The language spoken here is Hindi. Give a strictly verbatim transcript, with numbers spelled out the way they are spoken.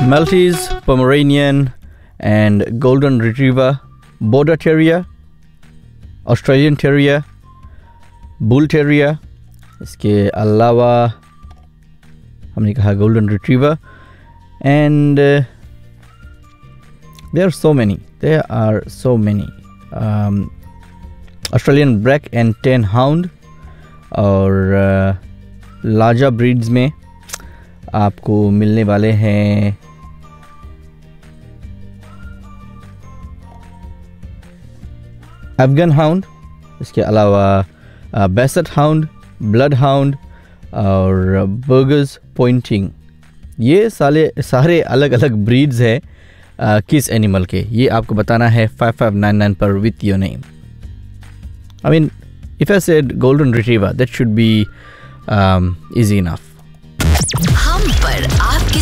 Maltese, Pomeranian and Golden Retriever, Border Terrier, Australian Terrier, Bull Terrier, इसके अलावा हमने कहा Golden Retriever, and uh, there are so many. There are so many. Um, Australian Black and Tan Hound और लार्जर ब्रीड्स में आपको मिलने वाले हैं अफगान हाउंड, इसके अलावा बैसेट हाउंड, ब्लड हाउंड और बर्गर्स पॉइंटिंग। ये सारे सारे अलग अलग ब्रीड्स हैं uh, किस एनिमल के, ये आपको बताना है फाइव फाइव नाइन नाइन पर with your name. I mean if I said golden retriever, that should be um, easy enough. हम पर आपके